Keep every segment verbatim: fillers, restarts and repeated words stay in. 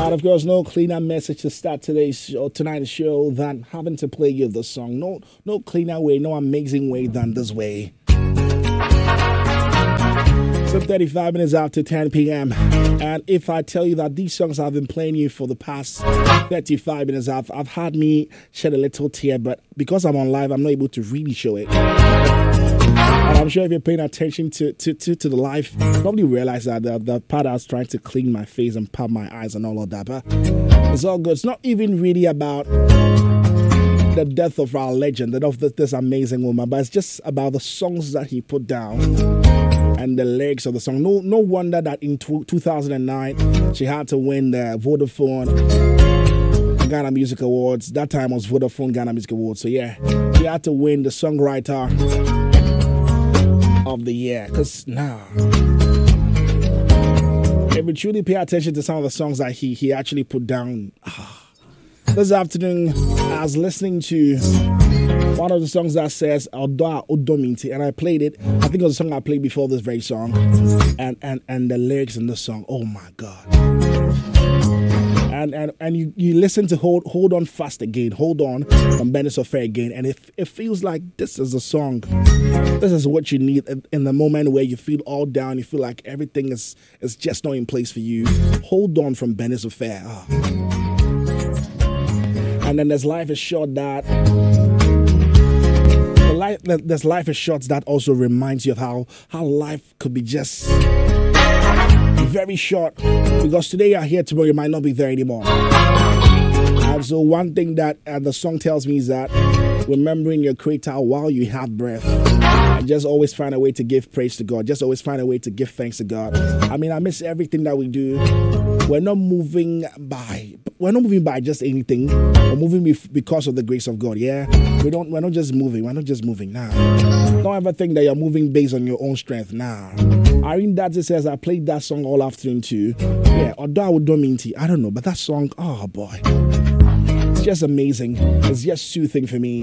And of course, no cleaner message to start today's show, tonight's show than having to play you the song. No, no cleaner way, no amazing way than this way. So thirty-five minutes after ten p.m. And if I tell you that these songs I've been playing you for the past thirty-five minutes, I've, I've had me shed a little tear, but because I'm on live, I'm not able to really show it. And I'm sure if you're paying attention to, to, to, to the live, you probably realize that the, the part I was trying to clean my face and pop my eyes and all of that, but it's all good. It's not even really about the death of our legend, the death of this amazing woman, but it's just about the songs that he put down and the lyrics of the song. No, no wonder that in two thousand nine she had to win the Vodafone Ghana Music Awards. That time was Vodafone Ghana Music Awards. So yeah, she had to win the songwriter of the year. Cause now, if we truly pay attention to some of the songs that he he actually put down. This afternoon, I was listening to one of the songs that says Odoa Odominti, and I played it. I think it was a song I played before this very song. And and, and the lyrics in the song, oh my God. And and, and you, you listen to Hold Hold On Fast again, Hold On from Benis Affair again, and it, it feels like this is a song. This is what you need in the moment where you feel all down, you feel like everything is, is just not in place for you. Hold On from Benis Affair. Oh. And then there's Life is Short that the life there's Life is Short that also reminds you of how how life could be just very short, because today you're here, tomorrow you might not be there anymore. And so one thing that uh, the song tells me is that remembering your creator while you have breath, and just always find a way to give praise to God, just always find a way to give thanks to God. I mean, I miss everything that we do. We're not moving by we're not moving by just anything. We're moving because of the grace of God. Yeah, we don't we're not just moving we're not just moving now. Don't ever think that you're moving based on your own strength now. Irene Dadzi says I played that song all afternoon too. Yeah, Odoa Odominti, I don't know, but that song, oh boy, it's just amazing. It's just soothing for me.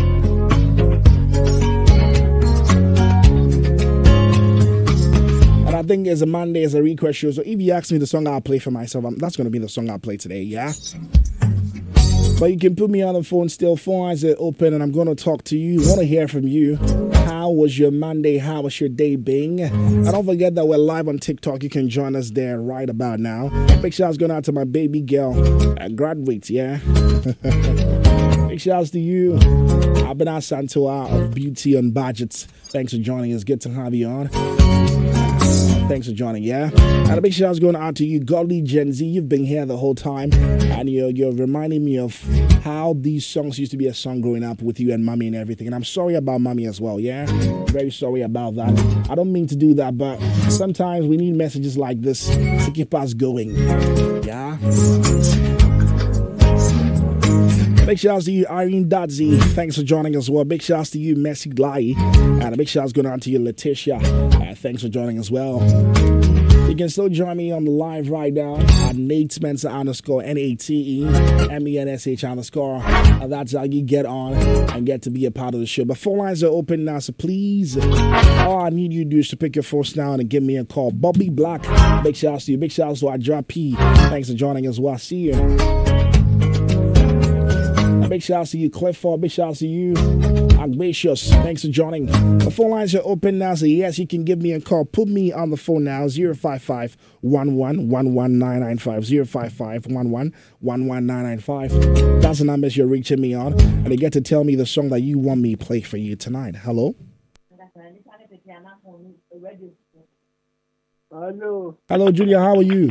And I think as a Monday, as a request show, so if you ask me the song I'll play for myself, I'm, that's going to be the song I'll play today, yeah? But you can put me on the phone still. Phone lines are open and I'm going to talk to you. I want to hear from you. How was your Monday? How was your day being? And don't forget that we're live on TikTok. You can join us there right about now. Big shouts going out to my baby girl at graduate, yeah? Big shouts to you. Abena Santoa of Beauty on Budgets. Thanks for joining us. Good to have you on. Thanks for joining, yeah? And a big shout out going out to you, Godly Gen Z. You've been here the whole time, and you're, you're reminding me of how these songs used to be a song growing up with you and Mommy and everything. And I'm sorry about Mommy as well, yeah? Very sorry about that. I don't mean to do that, but sometimes we need messages like this to keep us going, yeah? Big shouts to you, Irene Dadzi. Thanks for joining us as well. Big shouts to you, Messi Glai. And a big shouts going out to you, Letitia. Uh, thanks for joining as well. You can still join me on the live right now at Nate Spencer underscore N A T E M E N S H underscore. And that's how you get on and get to be a part of the show. But phone lines are open now, so please, all I need you to do is to pick your phone now and give me a call. Bobby Black, big shouts to you. Big shouts to Adra P. Thanks for joining as well. See you. Big shouts to you, Clifford. Big shouts to you, Agbatius. Thanks for joining. The phone lines are open now, so yes, you can give me a call. Put me on the phone now, zero five five, one one, one one nine nine five, zero five five, one one, one one nine nine five. That's the numbers you're reaching me on, and you get to tell me the song that you want me to play for you tonight. Hello? Hello. Hello, Junior, how are you?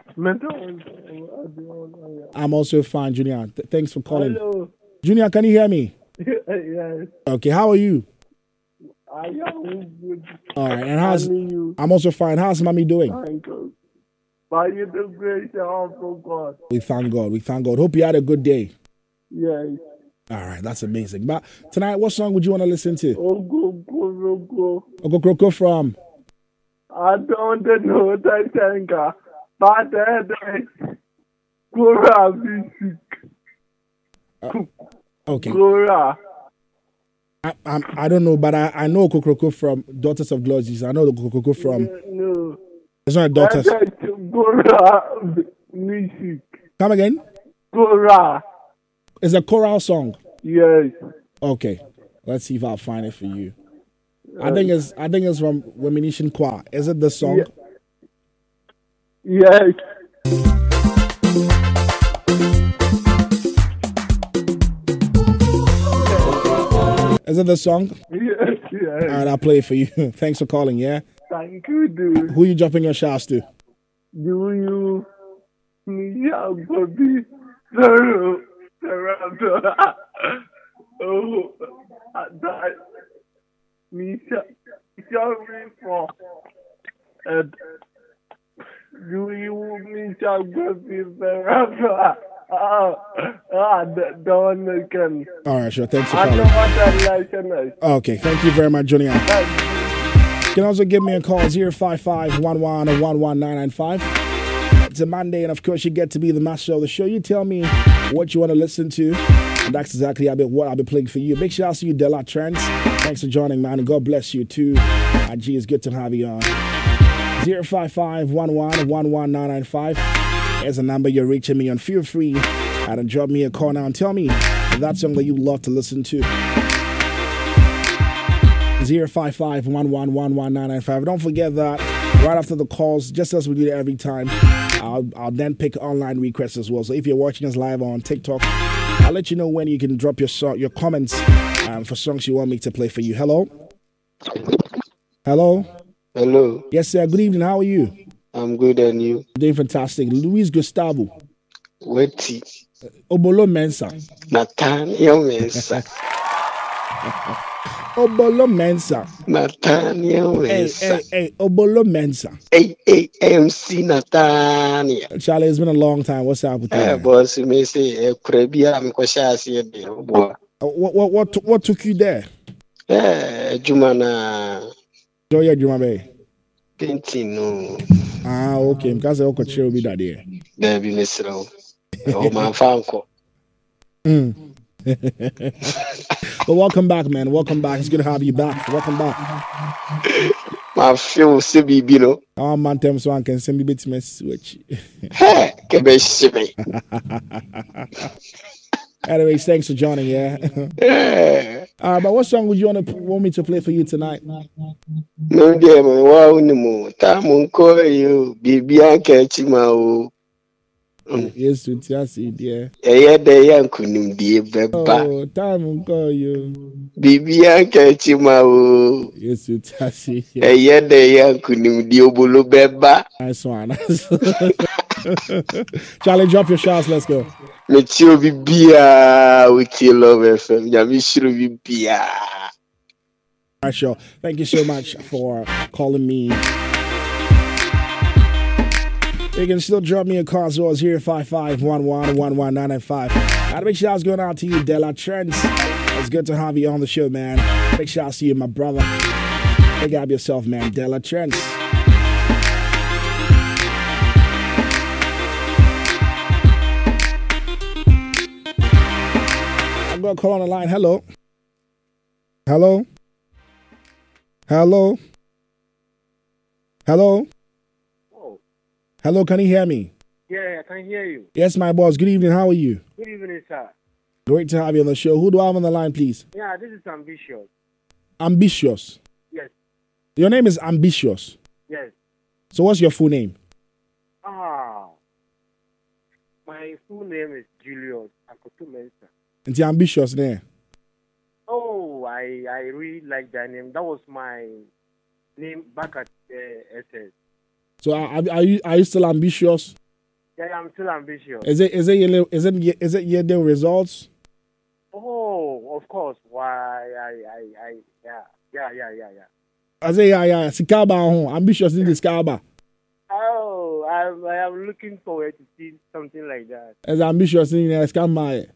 I'm also fine, Junior. Th- thanks for calling. Hello. Junior, can you hear me? Yes. Okay, how are you? I am good. All right, and how's you? I'm also fine. How's mommy doing? Thank you. By you the grace of God. We thank God. We thank God. Hope you had a good day. Yes. All right, that's amazing. But tonight, what song would you want to listen to? Ogo Ogo Ogo from? I don't know what I think. But then, Gora music. Uh, okay. Gora. I, I I don't know, but I, I know Kokroko from Daughters of Glory. I know the Kokroko from. No. It's not Daughters. Gora music. Come again? Cora. It's a choral song. Yes. Okay. Let's see if I'll find it for you. I think it's I think it's from Reminiscent Choir. Is it the song? Yes. Is it the song? Yes, yes. All right, I'll play it for you. Thanks for calling, yeah? Thank you, dude. Who you dropping your shouts to? Do you need a baby? No, no. Oh, that. Misha, Misha, for. And do you Misha baby? Ah, ah, don't again. All right, sure. Thanks for I calling. know what that license is. Okay, thank you very much, Johnny. You can also give me a call, zero five five, one one one one nine nine five. It's a Monday, and of course, you get to be the master of the show. You tell me what you want to listen to, and that's exactly what I'll be playing for you. Big shout out to you, Della Trent. Thanks for joining, man, and God bless you, too. I G, it's good to have you on. zero five five, one one one one nine nine five. There's a number you're reaching me on. Feel free and drop me a call now and tell me that song that you love to listen to. zero five five, one one one one nine nine five. Don't forget that right after the calls, just as we do every time, I'll, I'll then pick online requests as well. So if you're watching us live on TikTok, I'll let you know when you can drop your song, your comments um, for songs you want me to play for you. Hello? Hello? Hello. Yes, sir. Good evening. How are you? I'm good, and you? Doing fantastic. Luis Gustavo. Weti. Obolo Mensa. Nathaniel Mensa. Obolo Mensa. Nathaniel Hey, Mensa. hey, hey, Obolo Mensa. Hey, hey, M C Nathaniel. Charlie, it's been a long time. What's up with you? Eh, man? boss, you may say, eh, Krebia, I'm Koshasi, eh, boy. Uh, What, what, what, what took you there? Eh, Jumana, Joya Jumabe. painting, no. Ah, okay. Because I could share with that there. There be Mister Oh, my fanko. Mm. But welcome back, man. Welcome back. It's good to have you back. Welcome back. My feel, Sibi, you know. Oh, man, tell me so I can send me bits mess switch. Hey, Kebeshibi. Anyways, thanks for joining, yeah. Eh, Uh, but what song would you want to want me to play for you tonight? no, dear, man, wow, no more. Tamun call you, Bibian Ketchima. Yes, to Tiasi, dear. Ẹyẹ dẹyẹ nkunimdie bẹba. Oh, time call you. Bibi ankechi ma o. Yes, to Tiasi. Ẹyẹ dẹyẹ nkunimdie obolo bẹba. Nice one. Charlie, drop your shots. Let's go. Mechi obi bia wiki Love F M. Nyami shiro bi bia. All right, sure. Thank you so much for calling me. You can still drop me a call as well as zero five five, one one one one nine nine five. And big shouts going out to you, Della Trent. It's good to have you on the show, man. Big shouts to you, my brother. Big up yourself, man, Della Trent. I'm going to call on the line. Hello. Hello. Hello. Hello. Hello, can you hear me? Yeah, I can hear you. Yes, my boss. Good evening. How are you? Good evening, sir. Great to have you on the show. Who do I have on the line, please? Yeah, this is ambitious. Ambitious. Yes, Your name is Ambitious. yes. So what's your full name? Ah, my full name is Julius Akoto Mensa. It's Ambitious there. Oh, I I really like that name. That was my name back at uh, S S. So are, are you are you still ambitious? Yeah, I'm still ambitious. Is it is it your is it your- is it your the results? Oh, of course. Why? I, I, I, yeah, yeah, yeah, yeah, yeah. I say yeah yeah. Sikaba home. Ambitious in the Sikaba. Oh, I'm, I am looking forward to see something like that. As ambitious in the Sikaba.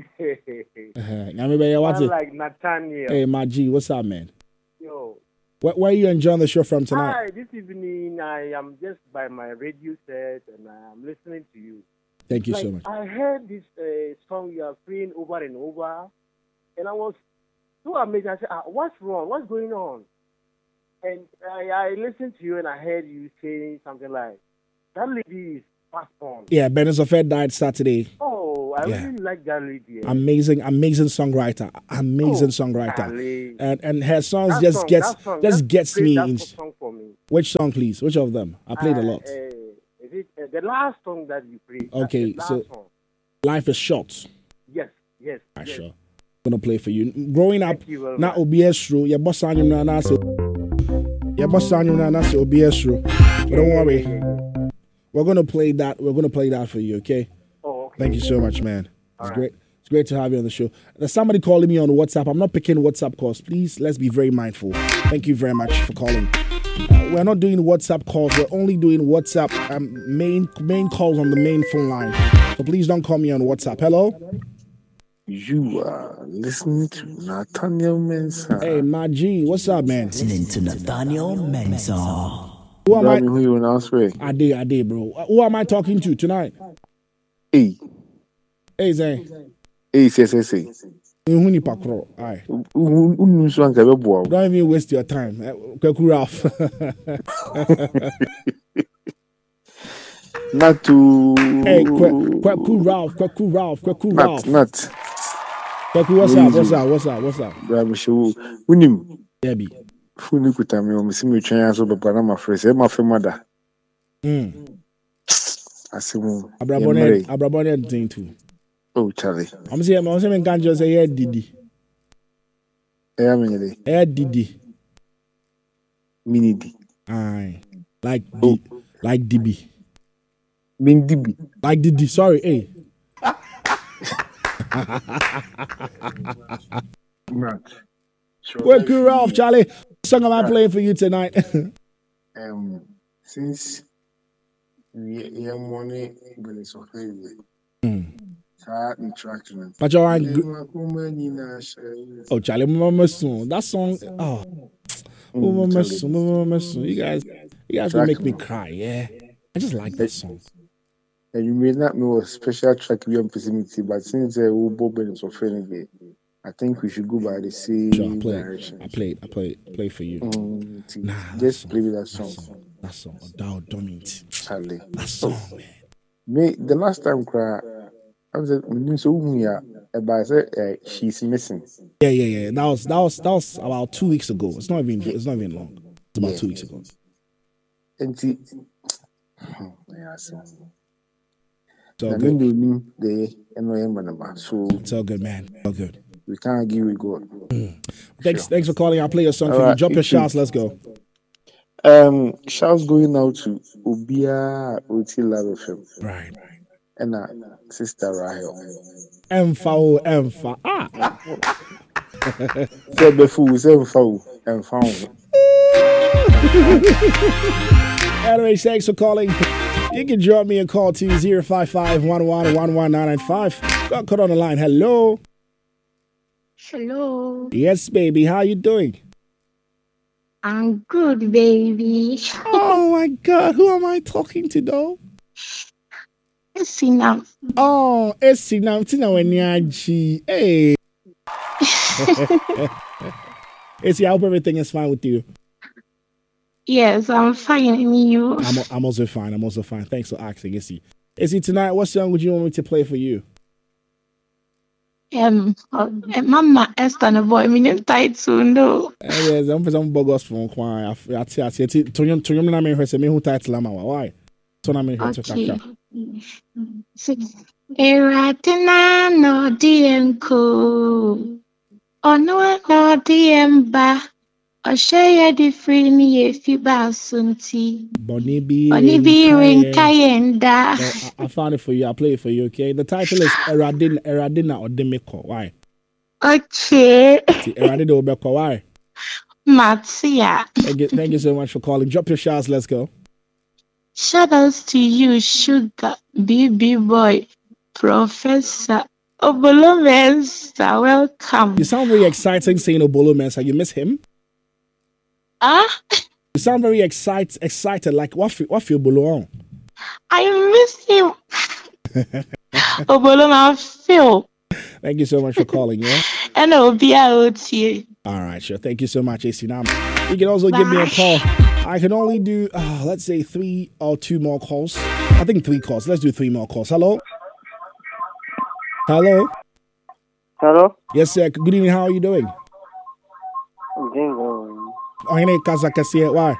Uh, what's Man it? like Nathaniel. Hey, my G, what's up, man? Yo. Where, where are you enjoying the show from tonight? Hi, this evening I am just by my radio set and I'm listening to you. Thank you Like, so much. I heard this uh, song you are playing over and over, and I was so amazed. I said, ah, "What's wrong? What's going on?" And I, I listened to you and I heard you saying something like, "That lady is passed on. Yeah, Benin Sofer died Saturday. Oh, I Yeah. really like that lady. Amazing, amazing songwriter. Amazing Oh, songwriter. Charlie. And and her songs That just song, gets that song, just just gets play me that in. song for me. Which song, please? Which of them? I played a Uh, lot. uh, is it uh, the last song that you played? That's Okay, the last so- song. Life is short. Yes, yes, Right, yes. sure. I'm gonna play for you. Growing up, Thank you very na much. obi esro. Your boss on you na na so. Your boss on you na na so obi esro. But don't worry, Yeah, yeah, yeah. we're gonna play that. We're gonna play that for you. Okay. Oh, okay. Thank you so much, man. It's right. great. It's great to have you on the show. There's somebody calling me on WhatsApp. I'm not picking WhatsApp calls. Please, let's be very mindful. Thank you very much for calling. Uh, we're not doing WhatsApp calls. We're only doing WhatsApp um, main main calls on the main phone line. So please don't call me on WhatsApp. Hello. You are listening to Nathaniel Mensah. Hey, my G, what's up, man? Listening to Nathaniel Mensah. Who am Tell I? me who you announce with. I did, I did, bro. Who am I talking to tonight? Hey, Hey, Zay. hey, say, say, say. Who ni pakro? All right. Who who so anka be boa? Don't even waste your time. Eh, Kweku Ralph. Not to. Hey, Kwe- Kweku Ralph, Kweku Ralph, Kweku Ralph. Not, not. Kweku, what's up? What's up? What's up? What's up? Bravo show. Unim. Debbie. Funi kuta me o misi me twan aso be para ma fresh. E ma fe mother. Mm. Asimu. Abrabone, Abrabone thing too. Oh, Charlie. I'm saying, I'm saying, can't just say, yeah, Didi. E am nyele. Yeah, Didi. Mini di. Aye. Like, D, like D B. Min dibi. Like Didi. Sorry, hey. Not. Kweku Ralph, Charlie. What song am I playing for you tonight? Um, since we we are money Benin Sofer. Mm. Sa interaction. But you're on. gr- Oh, Oh, Charlie, Mama Soon. That song. Oh, Mama Soon, Mama Soon. You guys, you guys will make me cry. Yeah, I just like that song. and you may not know a special track we on proximity, but since uh, we both been so friendly, I think we should go by the same Sure, I play. direction. I play. I play. Play for you. Mm, see, Nah, that just song, play with that That song, song. That song. Dow Domint. Charlie. That song, man. Me, the last time, cry, I was like, so yeah, but I said uh, she's missing. Yeah, yeah, yeah. That was that was that was about two weeks ago. It's not even. It's not even long. It's about Yeah. two weeks ago. And see, yeah, so. It's all I good. mean, the the N O M number, so It's all good, man. All good. we can't give it God. Thanks. Thanks for calling. I'll play your song for you. Alright, Drop you your too. shots. Let's go. Um, shouts going out to Obia Oti Love F M Right. and uh, Sister Rahel. Emfa, oh, Emfa. Ah. Say before, say before, and found. Anyway, thanks for calling. You can drop me a call to zero five five, one one one one nine nine five. Got cut on the line. Hello. Hello. Yes, baby. How you doing? I'm good, baby. Oh my God. Who am I talking to though? It's enough. Oh, it's Tina Wenyaji. Hey. It's I hope everything is fine with you. Yes, I'm fine. And you? I'm I'm also fine. I'm also fine. Thanks for asking, Issy. Issy, tonight, what song would you want me to play for you? Um, uh, Mama Esther, no boy, me name title no. Eh, yes, I'm some bogus from Kwan. I I see I see. Tonyum Tonyum na me hwese me who title am why? So na me hwese Okay. kakra. Eratina no D M ko. Ono no D M ba. Oshaya di free ni ye fi ba sunti. Bonnie B. Oni bi rin I, kayenda. I found it for you. I'll play it for you, okay? The title is Eradin Eradina Odemeko. Why? Okay. See, Eradina Odemeko. Why? Matsia. Thank you, thank you so much for calling. Drop your shots. Let's go. Shout outs to you, Sugar, B B Boy, Professor Obolo Mensa. Welcome. You sound very exciting saying Obolo Mensa. You miss him? Ah, You sound very excited, excited. Like what? Feel, what feel Obolo on? I miss him. Obolo ma feel. Thank you so much for calling. Yeah. And I'll be out here. All right, sure. Thank you so much, A C Nam. You can also give me a call. I can only do, uh, let's say, three or two more calls. I think three calls. Let's do three more calls. Hello? Hello? Hello? Yes, sir. Good evening. How are you doing? I'm doing well. Oh, you know, Kazakh, why?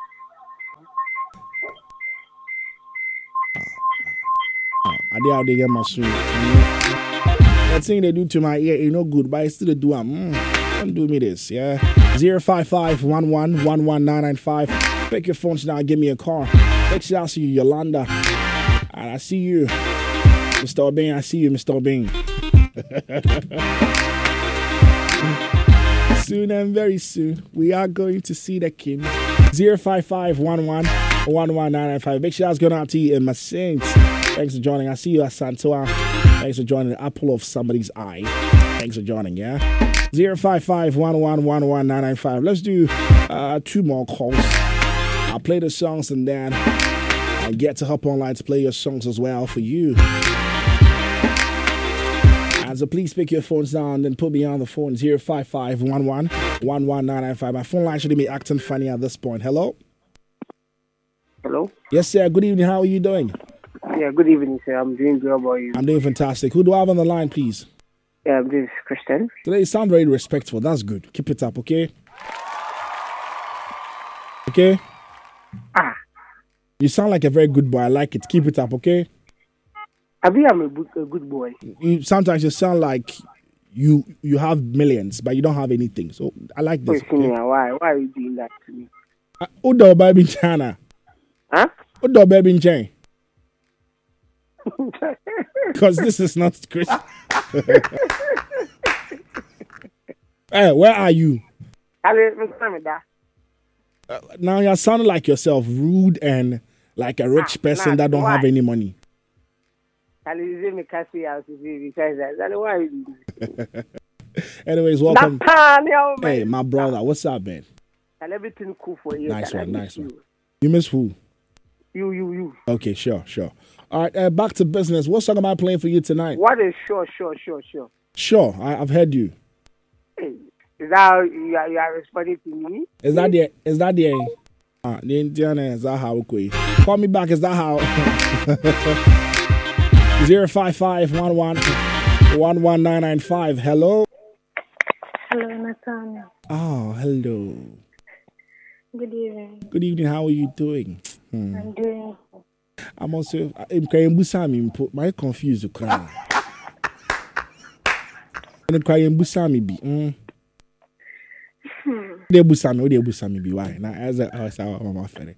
I did how they get my soon. That thing they do to my ear ain't no good, but I still do them. Mm, don't do me this, yeah. zero five five one one one one nine nine five. Pick your phones now, give me a call. Make sure I see you, Yolanda. And I see you, Mister Obing. I see you, Mister Obing. Soon and very soon, we are going to see the king. zero five five one one one one nine nine five. Make sure I was going out to you in my saints. Thanks for joining. I see you at Santoa. Thanks for joining the apple of somebody's eye. Thanks for joining, yeah? zero five five one one one one nine nine five. Let's do uh, two more calls. I'll play the songs and then I'll get to hop online to play your songs as well for you. And so please pick your phones down and then put me on the phone. zero five five one one one one nine nine five. My phone line shouldn't be acting funny at this point. Hello? Hello? Yes, sir. Good evening. How are you doing? Yeah, good evening, sir. I'm doing good. How about you? I'm doing fantastic. Who do I have on the line, please? Yeah, this is Christian. Today you sound very respectful. That's good. Keep it up, okay? Okay? Ah. You sound like a very good boy. I like it. Keep it up, okay? I think I'm a good, a good boy. You, sometimes you sound like you you have millions, but you don't have anything. So I like this. Okay? Why? Why are you doing that to me? Who do baby in China? Huh? Who do baby in China? Because this is not Chris. Hey, where are you? Uh, now you're sounding like yourself, rude and like a rich person that don't have any money. Anyways, welcome. Hey, my brother, what's up, man? Everything cool for you. Nice one, nice one. You miss who? You, you, you. Okay, sure, sure. All right, uh, back to business. What song am I playing for you tonight? What is sure, sure, sure, sure? Sure, I, I've heard you. Hey, is that how you are, you are responding to me? Is that the, is that the, uh, the Indiana, is that how we call me back, is that how? zero five five one one one one nine nine five. Hello? Hello, Nathaniel. Oh, hello. Good evening. Good evening, how are you doing? Hmm. I'm doing I'm also I'm crying busami put my confused to cry. I'm crying busami be. Mm. They busami, they busami be why? Now as a as our mama friend.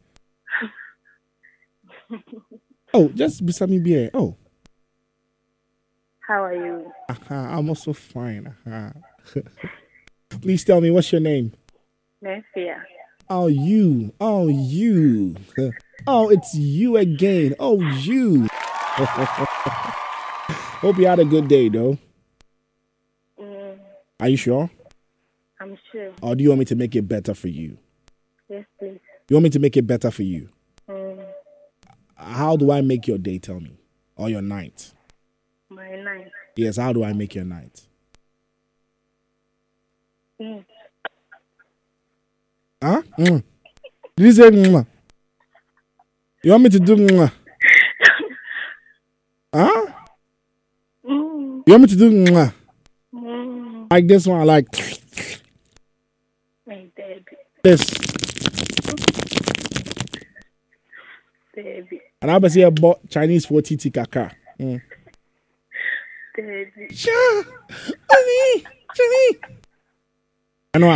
Oh, just busami be. Oh. How are you? Uh-huh, I'm also fine. Uh-huh. Please tell me what's your name? Mephia. Oh, you. Oh, you. Oh, it's you again. Oh, you. Hope you had a good day, though. Mm. Are you sure? I'm sure. Or do you want me to make it better for you? Yes, please. You want me to make it better for you? Mm. How do I make your day, tell me? Or your night? My night. Yes, how do I make your night? Mm. Huh? Mm. Did you say mm? You want me to do mm? Huh? Mm. You want me to do mm? Mm. Like this one, like My baby. this. Baby. And I was here bought Chinese for Titi Kaka. Mm. Baby. Sure. Honey. Honey. I know.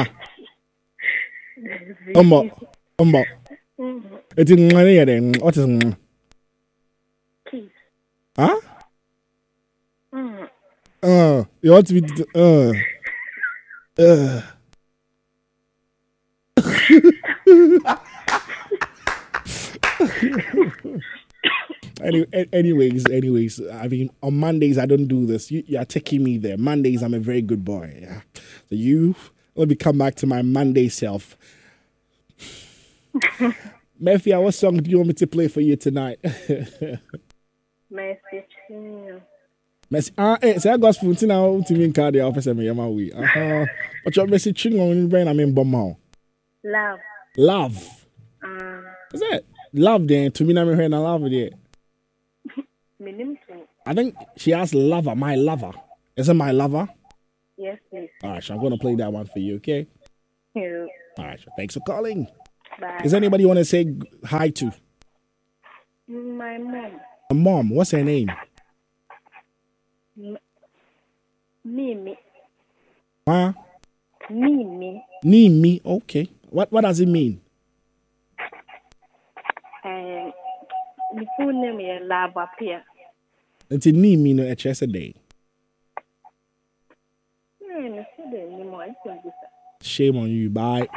Baby. Umbo. Umbo. Mm-hmm. It's in money then. What is mm? Kiss. Huh? Mm. Uh, you want me to uh uh Anyway, anyways, anyways, I mean, on Mondays, I don't do this. You, you are taking me there. Mondays, I'm a very good boy. Yeah. So you, let me come back to my Monday self. Mephia, what song do you want me to play for you tonight? Message. Messi, ah, eh, say gospel now to me in car the office me yama we. Uh-huh. What your message ching on in brain I mean bomb. Love. Love. Um, Is that? Love then to me na me hear na love there. Minim to. I think she asked lover, my lover. Is it my lover? Yes, please. All right, so I'm going to play that one for you, okay? Yeah. All right, so thanks for calling. Bye. Is anybody you want to say hi to? My mom. A mom, what's her name? M- Mimi. Huh? Mimi. Nimi, okay. What what does it mean? Um, the full name is Labapia. It's a Nimi no yesterday. Yeah, I said it anymore. I think this. Shame on you, bye.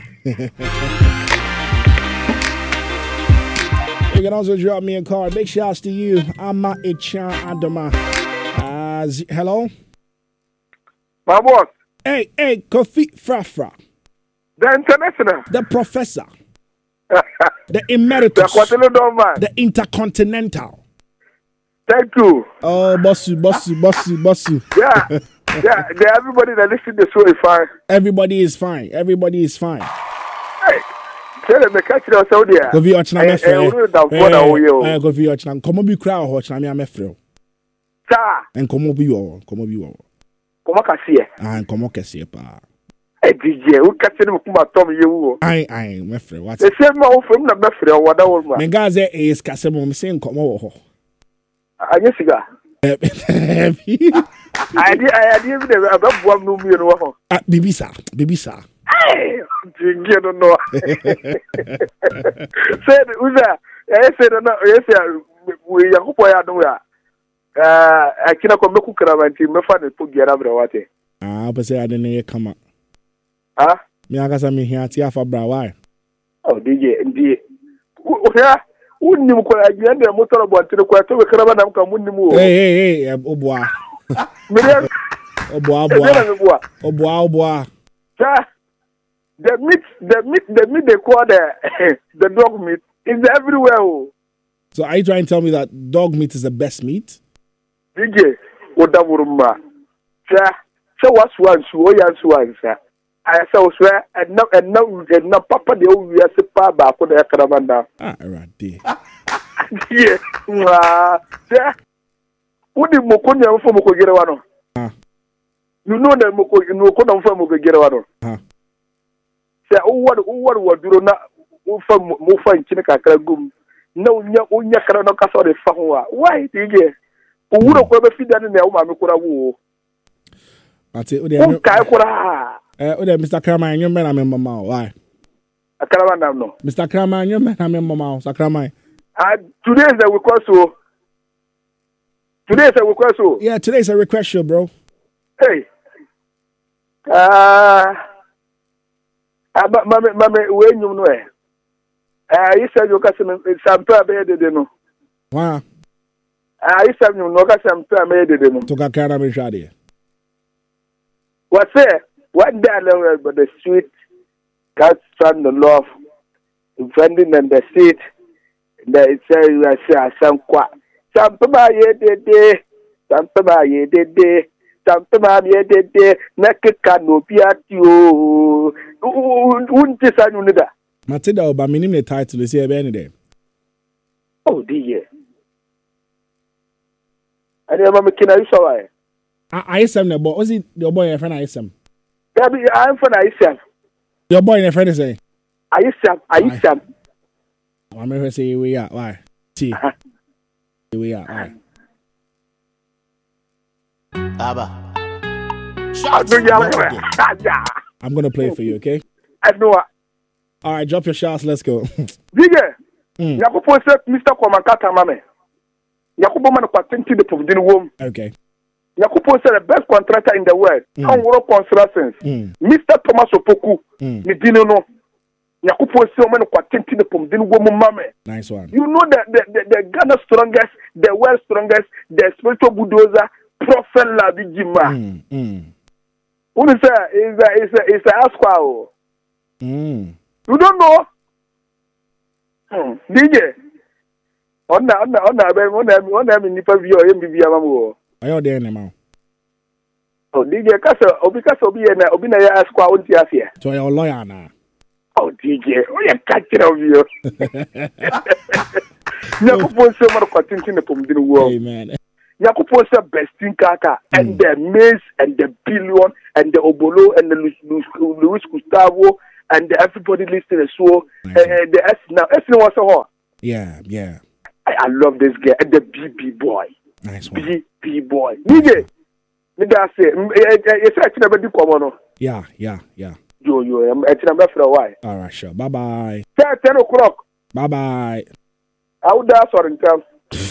You can also drop me a card. Big shouts to you. Ama Echan Adama. Uh, z- hello? My boss, Hey, hey, Kofi Frafra. the international. The professor. the The emeritus. Quatino man. The intercontinental. Thank you. Oh, bossu, bossu, bossu, bossu. Yeah, yeah. The, everybody that listen to the show is fine. Everybody is fine. Everybody is fine. Hey, tell them the catch us out there. Kofi Ochina Eh, eh, mefre. we don't want to hear you. Eh, Kofi Ochina. Komo bi kra ho Ochina me amefre. Sir, En komo bi wo, komo bi wo. come on, see it. Ah, komo kese pa. Hey, D J, we catch them come at Tom you. Ai, ai, mefre. What? The same man from the Befre or whatever. Me gaze is kasemo me say komo wo ho. I just cigar. I did, I did even about one million. Ah, bibisa, bibisa. Hey, you don't know. Said, who's that? I said, no, yes, we are going to do. Uh, I cannot come to Karavanti, my father put Gerabra water. Ah, but say I didn't come up. Huh? Me agasa me here tia for bra why? Oh, D J, D J. Yeah, wouldn't you call again the motor about to the quarter of Karavan come with the move? Hey, hey, hey, Oboa. Million, Oboa, Oboa. Oboa, Oboa. sir. The meat, the meat, the meat they call the the dog meat is everywhere. Oh. So are you trying to tell me that dog meat is the best meat? D J, what that would ma? Sir, so what's one, so what you one, sir? I saw swear, and no, and no, and no, Papa, the old years, Papa, for the Caravanda. Ah, right there. Yes, sir. What did Mokonia from Mokogerano? Ah. You know that Moko, you know, Konam from Mokogerano. Ah. Sir, oh, what, oh, what, what, do not, oh, from Mofa in Chinaka Gum. No, no, Yakarano Casa de Fahua. Why, D J? Who would have ever feed that in the Oma Mikura? That's it. Oh, Kaikura. Eh, oh, Mister Kramer, you man, I'm in mama. Why? A caravan no. Mister Kramer, you man, I'm in mama. Sakramai. Uh, today is a request, so. Today is a request, so. Yeah, today's a request show, bro. Hey. Uh, uh, Mamma, Mamma, when you know. Uh, you said you got some sample bed, you know. Wow. Uh, you said you know, got some bed, you know. To Kakara Mishadi. What's it? One day I learned about the street, God's son, the love, defending and the seat. There it says, I say, some qua. Some ye did day, some ye did day, some ye did day, naked canopy at you. Wouldn't you say you need that? Matilda, but my name is title is here any day. Oh, dear. I never make a use of it. I S M the boy. Was it your boy and friend I S M? I'm from Isam. Your boy and friend is saying. Isam, Isam. I'm going to say we are. Why? See. We are. Why? Abba. I'm going to play for you, okay? I know. All right, drop your shots. Let's go. Bigger. Yakupo said, Mister Komakata Mame. Yakupo man patented the Provdin womb. Okay. Yakupo said the best contractor in the world. Mm. World Constructions. Mm. Mister Thomas Opoku. Mm. Medino no. Yakupo said man patented the Provdin womb Mame. Nice one. You know that the, the, the Ghana strongest, the world strongest, the spiritual bulldozer, Prophet Labi Jima. Mm. Mm. Who is that? Is a is a is a Asquao. Mm. You don't know? Hmm. D J. On the on the on the on the on the on the view or M B B amamu. Are you there now? Oh, D J, kasa obi kasa obi na obi na ya Asquao unti afia. So you're a lawyer now. Oh, D J, oh, you're catching of you. Yakupon so much continue from the world. Amen. Yakupon so best in Kaka and the Mace and the Billion and the Obolo and the Luis Gustavo and the everybody listening so and the S now S was a horror. Yeah, yeah. I, I love this guy and the B B boy. Nice one. B B boy. Nige. Nigga say, it's actually never do come on. Yeah, yeah, yeah. Yo, yo, I'm actually never for a while. All right, sure. Bye bye. ten o'clock. Bye bye. I would ask for in terms.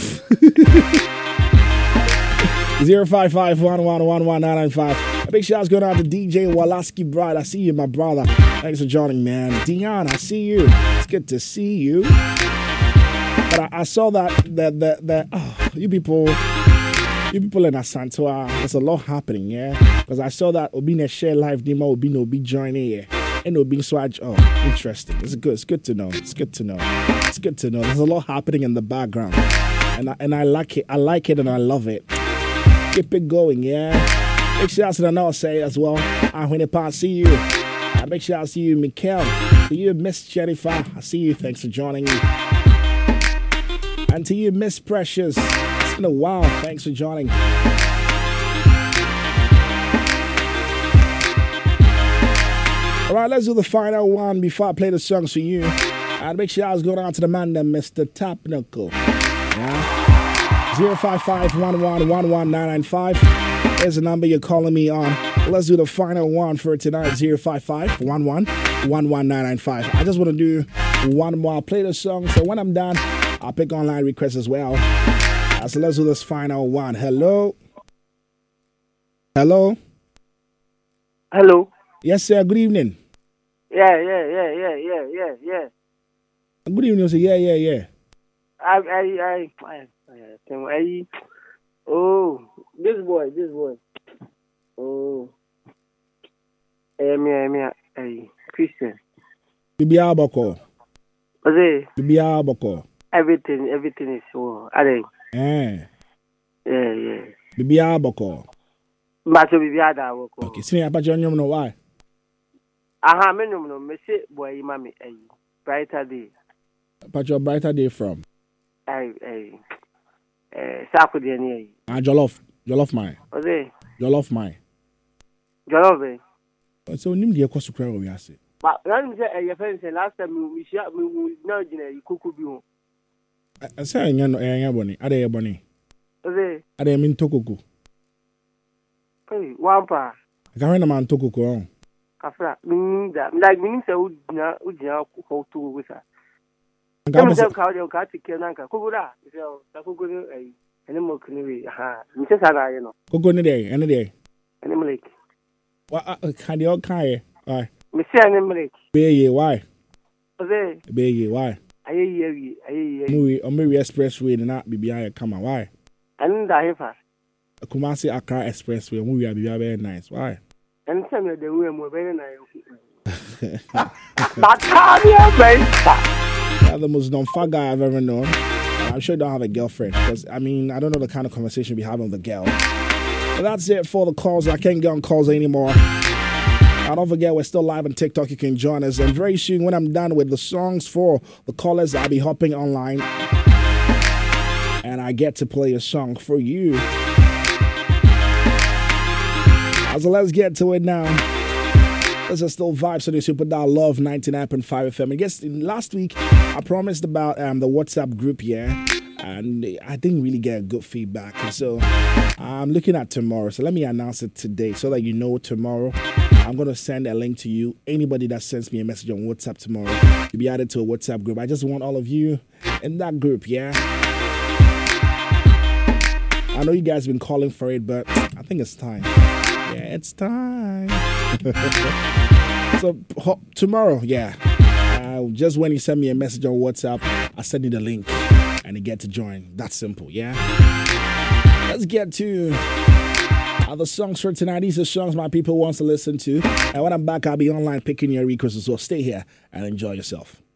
Zero five five one one one one nine nine five. A big shout going out to D J Walaski Bride. I see you, my brother. Thanks for joining, man. Dion, I see you. It's good to see you. But I, I saw that that that that oh, you people, you people in Asantua, there's a lot happening, yeah. Because I saw that Obina share live demo, Obina Obi joining here, and Obi Swag. Oh, interesting. It's good. It's good to know. It's good to know. It's good to know. There's a lot happening in the background, and I, and I like it. I like it, and I love it. Keep it going, yeah. Big shout out to the North say as well. I when it pass, see you. I big shout out to you, Mikkel. To you, Miss Jennifer. I see you. Thanks for joining me. And to you, Miss Precious. It's been a while. Thanks for joining. All right, let's do the final one before I play the songs for you. And big shout out going on to the man, then, Mister Tapnical. Yeah. zero five five one one one one nine nine five is the number you're calling me on. Let's do the final one for tonight. zero five five one one one one nine nine five. I just want to do one more. I'll play the song. So when I'm done, I'll pick online requests as well. Uh, so let's do this final one. Hello? Hello? Hello? Yes, sir. Good evening. Yeah, yeah, yeah, yeah, yeah, yeah, yeah. Good evening. Sir. Yeah, yeah, yeah. I, I, I, I. I, oh, this boy, this boy. Oh, eh, me, me, eh, Christian. Bibi Aboko. Ose. Bibi Aboko. Everything, everything is so. Are. Eh. Yeah, yeah. Bibi Aboko. Macho Bibi Aboko. Okay, see me about your name, no why? Aha, me no no. Me say boy, mami, eh, brighter day. About your brighter day from. Eh, eh. Eh, Saku de ni. Ah, Jollof, Jollof mine. Ose. Jollof mine. Jollof. So nim de ekosu kra we ase. But when say eh, your friend say last time we share we now gina ikuku bi ho. I say nya no nya boni, ade ye boni. Ose. Ade min tokoko. Hey, wampa. Ka hwe na man tokoko on. Afra, me that like me say u gina u gina ko to we sa. Nga say ka o ka ti ke nanka kugura. Say o ta kuguru eh ene mo kuniwe ha. Me say sa na ye no. Kogo ne dey, ene dey. Ene mlek. Wa ka dey o kan ye. Why? Me say ene mlek. Be ye why? Ose. Be ye why? Aye ye aye ye. Mu o me expressway na bibia ye kama why? Ane da hefa. Kumasi Accra expressway mu wi bibia very nice. Why? Ane say me the way mo very nice. But how you be? You're the most non-fat guy I've ever known. I'm sure you don't have a girlfriend because, I mean, I don't know the kind of conversation we have with the girl. But that's it for the calls. I can't get on calls anymore. And don't forget, we're still live on TikTok. You can join us. And very soon, when I'm done with the songs for the callers, I'll be hopping online. And I get to play a song for you. So let's get to it now. This is still Vibes on the Super Dial Love ninety-nine point five F M. I guess last week I promised about um, the WhatsApp group here, and I didn't really get good feedback. So I'm looking at tomorrow. So let me announce it today so that you know tomorrow. I'm going to send a link to you. Anybody that sends me a message on WhatsApp tomorrow, you'll be added to a WhatsApp group. I just want all of you in that group, yeah? I know you guys have been calling for it, but I think it's time. Yeah, it's time. So ho- tomorrow, yeah, uh, just when you send me a message on WhatsApp, I send you the link and you get to join. That's simple, yeah? Let's get to other songs for tonight. These are songs my people want to listen to. And when I'm back, I'll be online picking your requests, so stay here and enjoy yourself.